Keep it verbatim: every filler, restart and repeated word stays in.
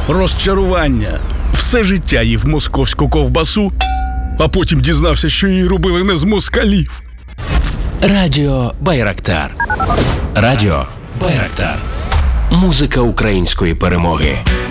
розчарування. Все життя їв московську ковбасу, а потім дізнався, що її робили не з москалів. Радіо Байрактар. Радіо Байрактар. Музика української перемоги.